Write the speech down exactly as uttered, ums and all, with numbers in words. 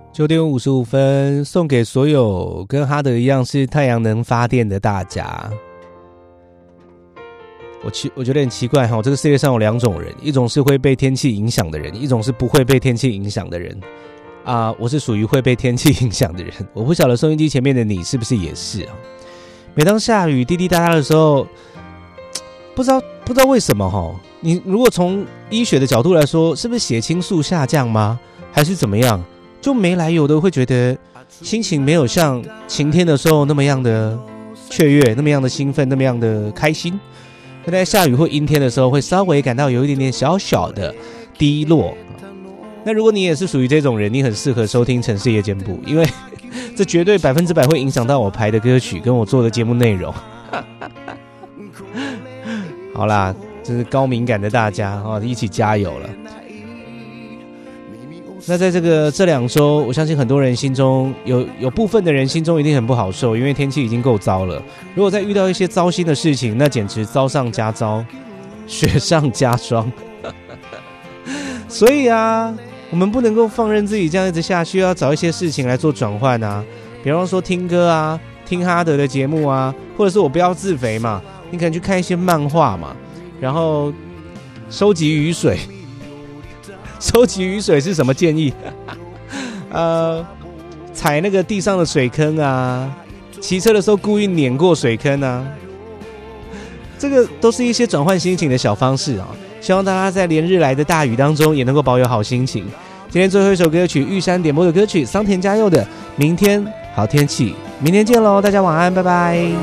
九点五十五分，送给所有跟哈德一样是太阳能发电的大家。我奇我觉得很奇怪哈，这个世界上有两种人，一种是会被天气影响的人，一种是不会被天气影响的人。啊、呃，我是属于会被天气影响的人。我不晓得收音机前面的你是不是也是啊？每当下雨滴滴答答的时候，不知道不知道为什么哈，你如果从医学的角度来说，是不是血清素下降吗？还是怎么样？就没来由的会觉得心情没有像晴天的时候那么样的雀跃，那么样的兴奋，那么样的开心。在下雨或阴天的时候，会稍微感到有一点点小小的低落。那如果你也是属于这种人，你很适合收听城市夜间部，因为这绝对百分之百会影响到我排的歌曲跟我做的节目内容。好啦，这是高敏感的大家啊，一起加油了。那在这个这两周，我相信很多人心中有有部分的人心中一定很不好受，因为天气已经够糟了。如果再遇到一些糟心的事情，那简直糟上加糟，雪上加霜。所以啊，我们不能够放任自己这样一直下去，要找一些事情来做转换啊。比方说听歌啊，听哈德的节目啊，或者是我不要自肥嘛，你可能去看一些漫画嘛，然后收集雨水。收集雨水是什么建议？呃，踩那个地上的水坑啊，骑车的时候故意碾过水坑啊，这个都是一些转换心情的小方式啊。希望大家在连日来的大雨当中也能够保有好心情。今天最后一首歌曲，玉山点播的歌曲，桑田佳佑的《明天好天气》。明天见喽，大家晚安，拜拜。